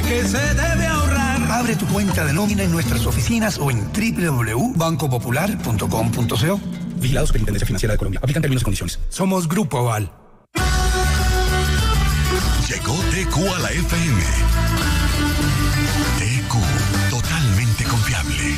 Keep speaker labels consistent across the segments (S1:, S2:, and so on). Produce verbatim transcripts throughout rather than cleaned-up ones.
S1: que se debe ahorrar.
S2: Abre tu cuenta de nómina en nuestras oficinas o en doble u doble u doble u punto banco popular punto com punto co.
S3: Vigilado Superintendencia Financiera de Colombia. Aplican términos y condiciones.
S2: Somos Grupo Aval.
S4: Llegó T Q a la F M. T Q, totalmente confiable.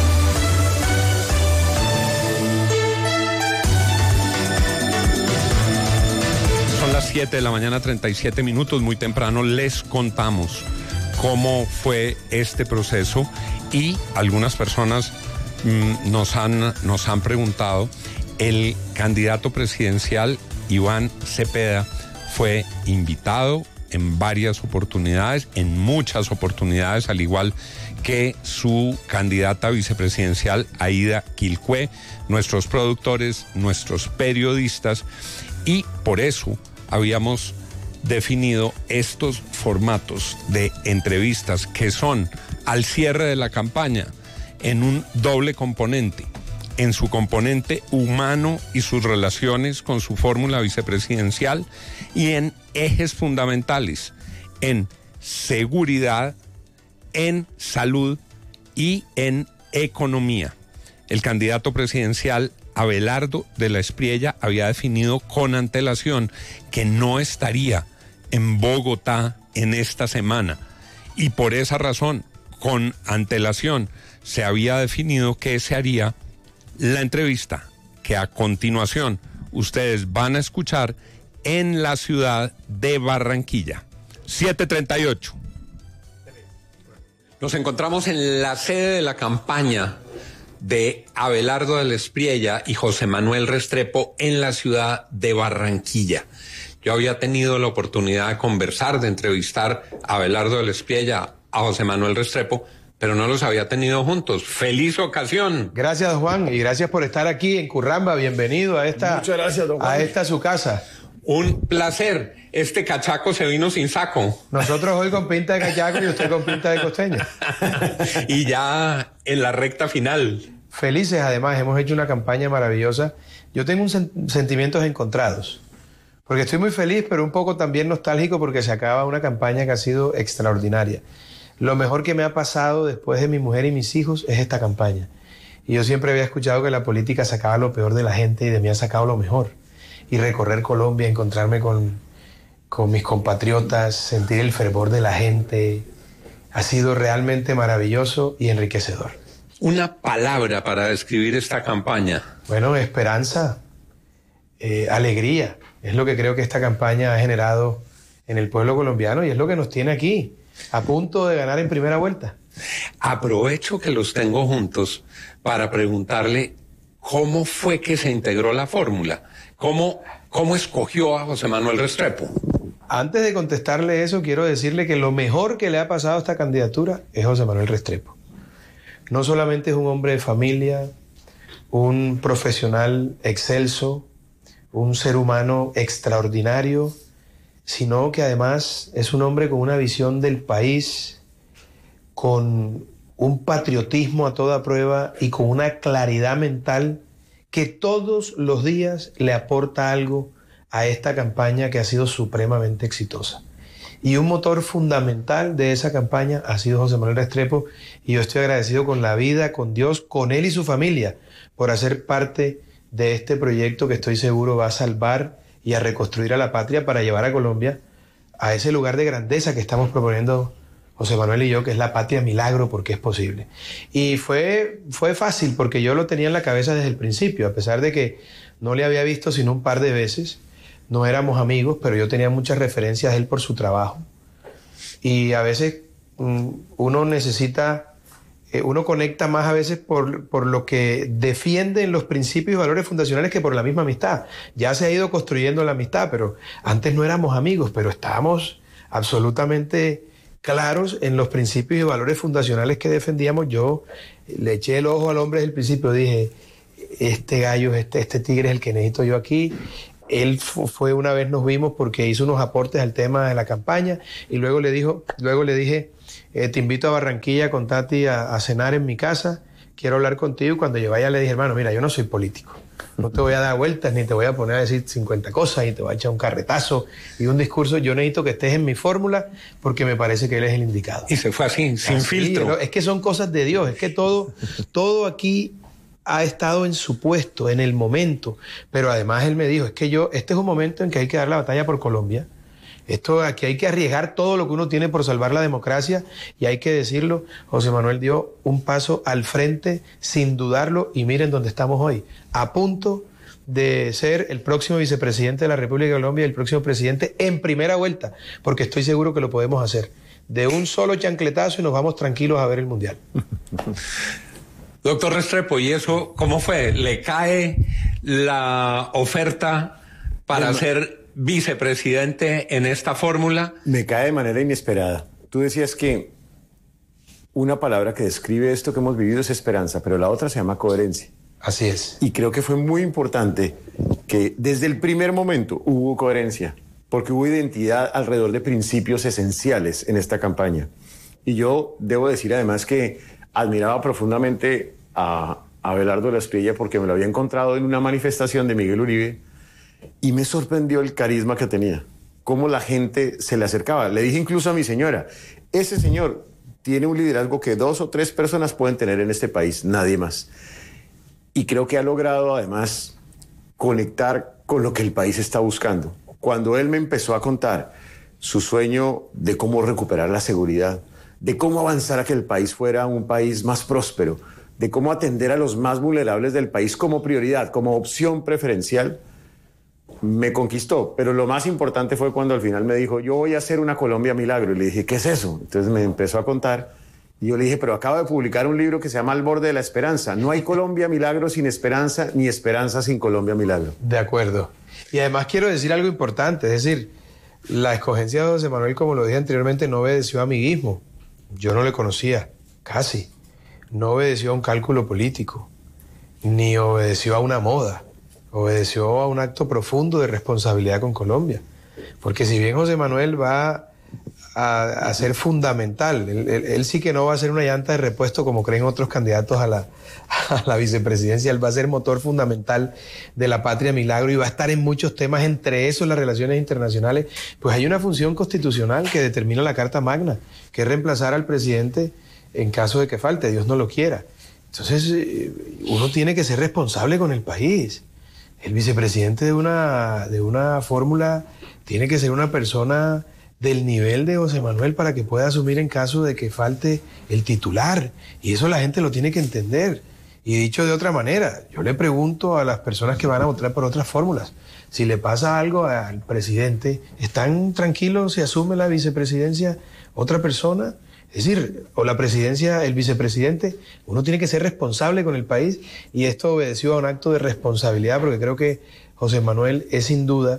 S5: Son las siete de la mañana, treinta y siete minutos. Muy temprano les contamos cómo fue este proceso y algunas personas mmm, nos han, nos han preguntado. El candidato presidencial Iván Cepeda fue invitado en varias oportunidades, en muchas oportunidades, al igual que su candidata vicepresidencial Aida Quilcué, nuestros productores, nuestros periodistas, y por eso habíamos definido estos formatos de entrevistas que son al cierre de la campaña en un doble componente, en su componente humano y sus relaciones con su fórmula vicepresidencial, y en ejes fundamentales, en seguridad, en salud y en economía. El candidato presidencial Abelardo de la Espriella había definido con antelación que no estaría en Bogotá en esta semana, y por esa razón, con antelación, se había definido que se haría la entrevista que a continuación ustedes van a escuchar en la ciudad de Barranquilla. siete treinta y ocho. Nos encontramos en la sede de la campaña de Abelardo de la Espriella y José Manuel Restrepo en la ciudad de Barranquilla. Yo había tenido la oportunidad de conversar, de entrevistar a Abelardo de la Espriella, a José Manuel Restrepo, pero no los había tenido juntos. ¡Feliz ocasión!
S6: Gracias, don Juan, y gracias por estar aquí en Curramba. Bienvenido a esta,
S7: Muchas gracias, don Juan.
S6: a esta su casa.
S5: Un placer. Este cachaco se vino sin saco.
S6: Nosotros hoy con pinta de cachaco y usted con pinta de costeño.
S5: Y ya en la recta final.
S6: Felices, además, hemos hecho una campaña maravillosa. Yo tengo un sen- sentimientos encontrados, porque estoy muy feliz, pero un poco también nostálgico, porque se acaba una campaña que ha sido extraordinaria. Lo mejor que me ha pasado después de mi mujer y mis hijos es esta campaña. Y yo siempre había escuchado que la política sacaba lo peor de la gente, y de mí ha sacado lo mejor. Y recorrer Colombia, encontrarme con, con mis compatriotas, sentir el fervor de la gente, ha sido realmente maravilloso y enriquecedor.
S5: Una palabra para describir esta campaña.
S6: Bueno, esperanza, eh, alegría. Es lo que creo que esta campaña ha generado en el pueblo colombiano, y es lo que nos tiene aquí, a punto de ganar en primera vuelta.
S5: Aprovecho que los tengo juntos para preguntarle cómo fue que se integró la fórmula. ¿Cómo, cómo escogió a José Manuel Restrepo?
S6: Antes de contestarle eso, quiero decirle que lo mejor que le ha pasado a esta candidatura es José Manuel Restrepo. No solamente es un hombre de familia, un profesional excelso, un ser humano extraordinario, sino que además es un hombre con una visión del país, con un patriotismo a toda prueba y con una claridad mental que todos los días le aporta algo a esta campaña que ha sido supremamente exitosa. Y un motor fundamental de esa campaña ha sido José Manuel Restrepo, y yo estoy agradecido con la vida, con Dios, con él y su familia, por hacer parte de este proyecto que estoy seguro va a salvar y a reconstruir a la patria para llevar a Colombia a ese lugar de grandeza que estamos proponiendo José Manuel y yo, que es la patria milagro, porque es posible. Y fue, fue fácil, porque yo lo tenía en la cabeza desde el principio, a pesar de que no le había visto sino un par de veces, no éramos amigos, pero yo tenía muchas referencias de él por su trabajo. Y a veces um, uno necesita, eh, uno conecta más a veces por, por lo que defienden los principios y valores fundacionales que por la misma amistad. Ya se ha ido construyendo la amistad, pero antes no éramos amigos, pero estábamos absolutamente claros en los principios y valores fundacionales que defendíamos. Yo le eché el ojo al hombre desde el principio, dije, este gallo, este, este tigre es el que necesito yo aquí. Él fue, una vez nos vimos porque hizo unos aportes al tema de la campaña, y luego le dijo, luego le dije, eh, te invito a Barranquilla con Tati a, a cenar en mi casa, quiero hablar contigo. Y cuando yo vaya le dije, hermano, mira, yo no soy político, No te voy a dar vueltas, ni te voy a poner a decir cincuenta cosas, y te voy a echar un carretazo y un discurso. Yo necesito que estés en mi fórmula porque me parece que él es el indicado.
S5: Y se fue así, sin
S6: así,
S5: filtro.
S6: Es que son cosas de Dios, es que todo, todo aquí ha estado en su puesto, en el momento. Pero además él me dijo, es que yo, este es un momento en que hay que dar la batalla por Colombia. Esto aquí hay que arriesgar todo lo que uno tiene por salvar la democracia, y hay que decirlo, José Manuel dio un paso al frente sin dudarlo, y miren dónde estamos hoy, a punto de ser el próximo vicepresidente de la República de Colombia y el próximo presidente en primera vuelta, porque estoy seguro que lo podemos hacer. De un solo chancletazo y nos vamos tranquilos a ver el Mundial.
S5: Doctor Restrepo, ¿y eso cómo fue? ¿Le cae la oferta para
S1: Bueno,
S5: ser vicepresidente en esta fórmula?
S1: Me cae de manera inesperada. Tú decías que una palabra que describe esto que hemos vivido es esperanza, pero la otra se llama coherencia.
S6: Así es.
S1: Y creo que fue muy importante que desde el primer momento hubo coherencia, porque hubo identidad alrededor de principios esenciales en esta campaña. Y yo debo decir además que admiraba profundamente a Abelardo Lasprilla, porque me lo había encontrado en una manifestación de Miguel Uribe, y me sorprendió el carisma que tenía, cómo la gente se le acercaba. Le dije incluso a mi señora, ese señor tiene un liderazgo que dos o tres personas pueden tener en este país, nadie más. Y creo que ha logrado además conectar con lo que el país está buscando. Cuando él me empezó a contar su sueño de cómo recuperar la seguridad, de cómo avanzar a que el país fuera un país más próspero, de cómo atender a los más vulnerables del país como prioridad, como opción preferencial, me conquistó. Pero lo más importante fue cuando al final me dijo, yo voy a hacer una Colombia Milagro. Y le dije, ¿qué es eso? Entonces me empezó a contar, y yo le dije, pero acabo de publicar un libro que se llama Al borde de la esperanza. No hay Colombia Milagro sin esperanza, ni esperanza sin Colombia Milagro.
S6: De acuerdo. Y además quiero decir algo importante, es decir, la escogencia de José Manuel, como lo dije anteriormente, no obedeció a amiguismo. Yo no le conocía, casi. No obedeció a un cálculo político, ni obedeció a una moda. Obedeció a un acto profundo de responsabilidad con Colombia. Porque si bien José Manuel va a, a ser fundamental, él, él, él sí que no va a ser una llanta de repuesto como creen otros candidatos a la, a la vicepresidencia, él va a ser motor fundamental de la Patria Milagro y va a estar en muchos temas, entre esos las relaciones internacionales. Pues hay una función constitucional que determina la Carta Magna, que es reemplazar al presidente en caso de que falte, Dios no lo quiera. Entonces uno tiene que ser responsable con el país. El vicepresidente de una, de una fórmula tiene que ser una persona del nivel de José Manuel para que pueda asumir en caso de que falte el titular. Y eso la gente lo tiene que entender. Y dicho de otra manera, yo le pregunto a las personas que van a votar por otras fórmulas, si le pasa algo al presidente, ¿están tranquilos si asume la vicepresidencia otra persona? Es decir, o la presidencia, el vicepresidente, uno tiene que ser responsable con el país, y esto obedeció a un acto de responsabilidad, porque creo que José Manuel es sin duda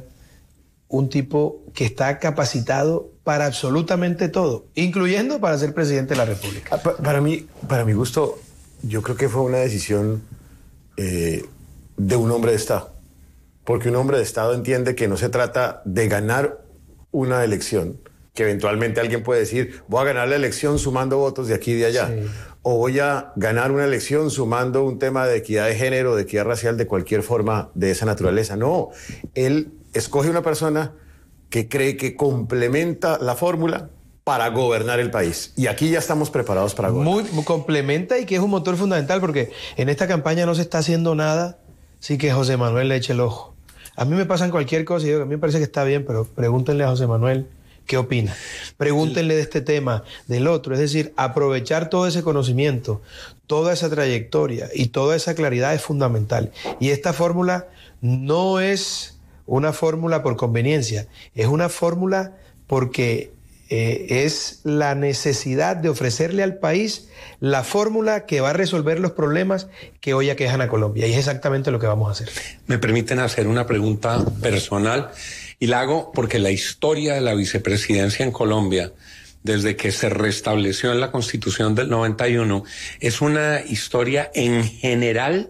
S6: un tipo que está capacitado para absolutamente todo, incluyendo para ser presidente de la República.
S1: Para mí, para mi gusto, yo creo que fue una decisión eh, de un hombre de Estado, porque un hombre de Estado entiende que no se trata de ganar una elección, que eventualmente alguien puede decir, voy a ganar la elección sumando votos de aquí y de allá, sí, o voy a ganar una elección sumando un tema de equidad de género, de equidad racial, de cualquier forma de esa naturaleza. No, él escoge una persona que cree que complementa la fórmula para gobernar el país. Y aquí ya estamos preparados para gobernar.
S6: Muy complementa, y que es un motor fundamental, porque en esta campaña no se está haciendo nada sin que José Manuel le eche el ojo. A mí me pasan cualquier cosa y digo, a mí me parece que está bien, pero pregúntenle a José Manuel qué opina. Pregúntenle de este tema, del otro. Es decir, aprovechar todo ese conocimiento, toda esa trayectoria y toda esa claridad es fundamental. Y esta fórmula no es una fórmula por conveniencia, es una fórmula porque eh, es la necesidad de ofrecerle al país la fórmula que va a resolver los problemas que hoy aquejan a Colombia. Y es exactamente lo que vamos a hacer.
S5: Me permiten hacer una pregunta personal. Y la hago porque la historia de la vicepresidencia en Colombia, desde que se restableció en la Constitución del noventa y uno, es una historia en general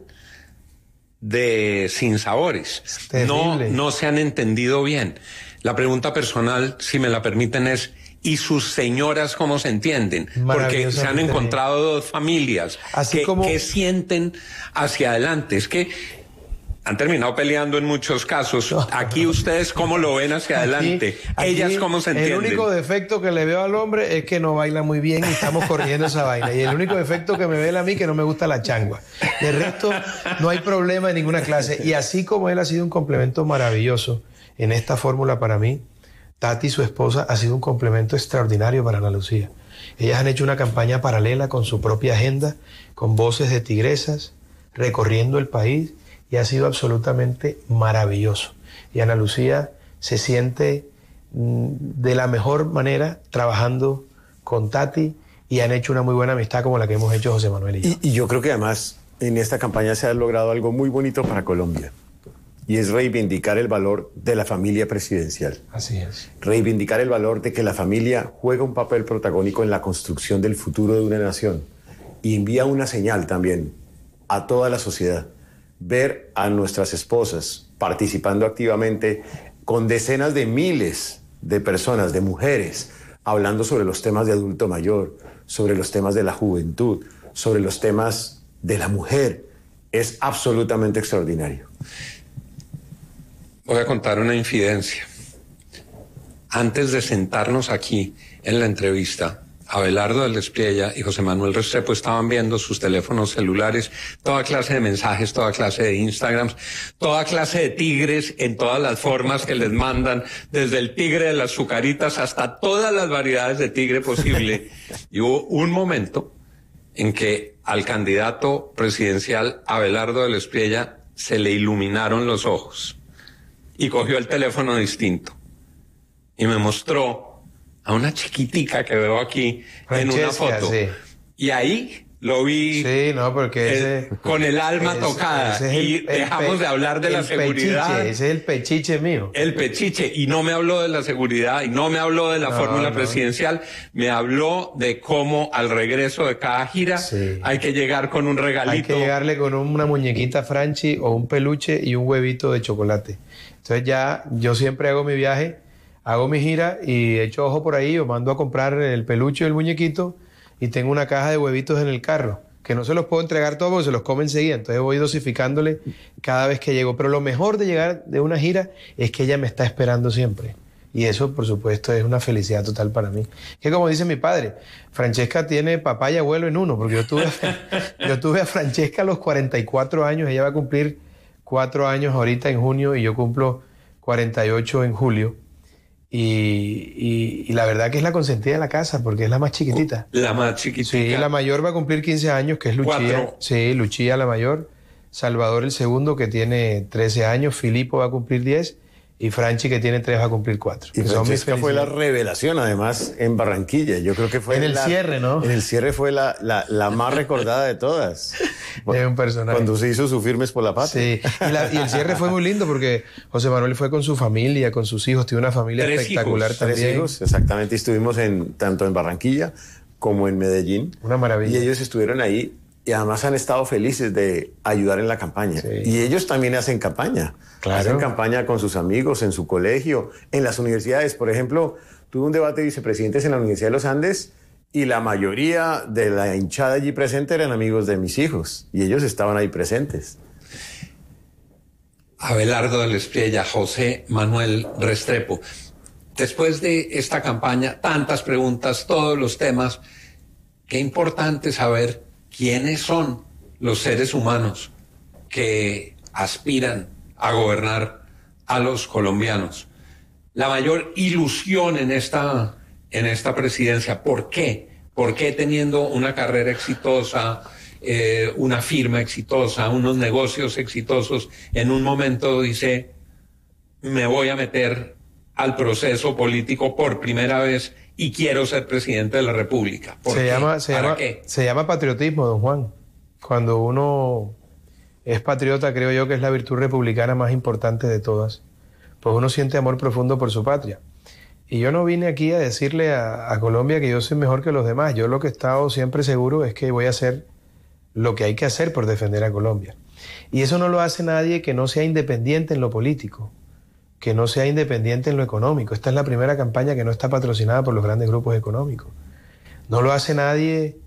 S5: de sinsabores. No, no se han entendido bien. La pregunta personal, si me la permiten, es ¿y sus señoras cómo se entienden? Porque se han encontrado dos familias.
S6: Así
S5: que,
S6: como...
S5: que sienten hacia adelante. Es que han terminado peleando en muchos casos. Aquí ustedes cómo lo ven hacia adelante.
S6: Aquí, aquí
S5: Ellas cómo se entienden.
S6: El único defecto que le veo al hombre es que no baila muy bien y estamos corrigiendo esa vaina. Y el único defecto que me ve él a mí es que no me gusta la changua. De resto no hay problema en ninguna clase. Y así como él ha sido un complemento maravilloso en esta fórmula para mí, Tati, su esposa, ha sido un complemento extraordinario para Ana Lucía. Ellas han hecho una campaña paralela con su propia agenda, con voces de tigresas, recorriendo el país, y ha sido absolutamente maravilloso. Y Ana Lucía se siente mm, de la mejor manera trabajando con Tati, y han hecho una muy buena amistad como la que hemos hecho José Manuel y yo.
S1: Y, y yo creo que además en esta campaña se ha logrado algo muy bonito para Colombia, y es reivindicar el valor de la familia presidencial.
S6: Así es.
S1: Reivindicar el valor de que la familia juega un papel protagónico en la construcción del futuro de una nación, y envía una señal también a toda la sociedad. Ver a nuestras esposas participando activamente con decenas de miles de personas, de mujeres, hablando sobre los temas de adulto mayor, sobre los temas de la juventud, sobre los temas de la mujer, es absolutamente extraordinario.
S5: Voy a contar una infidencia. Antes de sentarnos aquí en la entrevista, Abelardo del Espriella y José Manuel Restrepo estaban viendo sus teléfonos celulares, toda clase de mensajes, toda clase de Instagrams, toda clase de tigres en todas las formas que les mandan, desde el tigre de las azucaritas hasta todas las variedades de tigre posible. Y hubo un momento en que al candidato presidencial Abelardo del Espriella se le iluminaron los ojos y cogió el teléfono distinto y me mostró a una chiquitica que veo aquí Francesca, en una foto. Sí. Y ahí lo vi
S6: sí, no, porque ese,
S5: eh, con el alma ese, tocada. Ese es el, y dejamos el pe, de hablar de la seguridad.
S6: Pechiche, ese es el pechiche mío.
S5: El pechiche. Y no me habló de la seguridad, y no me habló de la no, fórmula no. presidencial. Me habló de cómo al regreso de cada gira sí. hay que llegar con un regalito.
S6: Hay que llegarle con una muñequita Franchi o un peluche y un huevito de chocolate. Entonces ya yo siempre hago mi viaje, hago mi gira y echo ojo por ahí o mando a comprar el peluche o el muñequito y tengo una caja de huevitos en el carro, que no se los puedo entregar todos porque se los come enseguida, entonces voy dosificándole cada vez que llego. Pero lo mejor de llegar de una gira es que ella me está esperando siempre. Y eso, por supuesto, es una felicidad total para mí. Que como dice mi padre, Francesca tiene papá y abuelo en uno, porque yo tuve, yo tuve a Francesca a los cuarenta y cuatro años, ella va a cumplir cuatro años ahorita en junio y yo cumplo cuarenta y ocho en julio. Y, y, y la verdad que es la consentida de la casa porque es la más chiquitita.
S5: La más chiquitita.
S6: Sí, la mayor va a cumplir quince años, que es Lucía. Cuatro. Sí, Lucía la mayor. Salvador el segundo, que tiene trece años. Filipo va a cumplir diez. Y Franchi, que tiene tres, va a cumplir cuatro.
S1: Y Francesca fue la revelación, además, en Barranquilla. Yo creo que fue...
S6: En el
S1: la,
S6: cierre, ¿no?
S1: En el cierre fue la, la, la más recordada de todas.
S6: Es un personaje.
S1: Cuando se hizo su Firmes por la Patria.
S6: Sí, y, la, y el cierre fue muy lindo porque José Manuel fue con su familia, con sus hijos. Tiene una familia
S5: Tres
S6: espectacular
S5: hijos.
S6: también.
S1: Tres hijos, exactamente. Estuvimos en, tanto en Barranquilla como en Medellín.
S6: Una maravilla.
S1: Y ellos estuvieron ahí y además han estado felices de ayudar en la campaña. Sí. Y ellos también hacen campaña. Claro. Hacen campaña con sus amigos, en su colegio, en las universidades. Por ejemplo, tuve un debate de vicepresidentes en la Universidad de los Andes y la mayoría de la hinchada allí presente eran amigos de mis hijos y ellos estaban ahí presentes.
S5: Abelardo del Espriella, José Manuel Restrepo. Después de esta campaña, tantas preguntas, todos los temas, qué importante saber quiénes son los seres humanos que aspiran a gobernar a los colombianos. La mayor ilusión en esta, en esta presidencia, ¿por qué? ¿Por qué teniendo una carrera exitosa, eh, una firma exitosa, unos negocios exitosos, en un momento dice, me voy a meter al proceso político por primera vez y quiero ser presidente de la República? ¿Por
S6: se
S5: qué?
S6: llama, se
S5: ¿Para
S6: llama,
S5: qué?
S6: Se llama patriotismo, don Juan. Cuando uno es patriota, creo yo que es la virtud republicana más importante de todas. Pues uno siente amor profundo por su patria. Y yo no vine aquí a decirle a, a Colombia que yo soy mejor que los demás. Yo lo que he estado siempre seguro es que voy a hacer lo que hay que hacer por defender a Colombia. Y eso no lo hace nadie que no sea independiente en lo político, que no sea independiente en lo económico. Esta es la primera campaña que no está patrocinada por los grandes grupos económicos. No lo hace nadie